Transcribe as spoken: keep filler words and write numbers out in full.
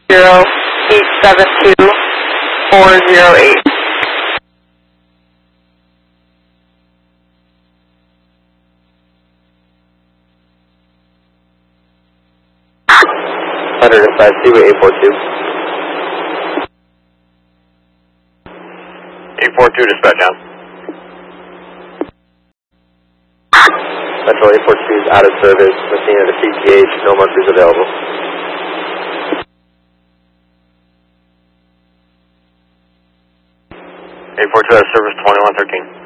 zero eight seven two four zero eight. one hundred five, Seaway eight four two. eight four two, dispatch down. Metro eight four two is out of service. Messina to C T H, no markers available. eight four two out of service, twenty-one thirteen.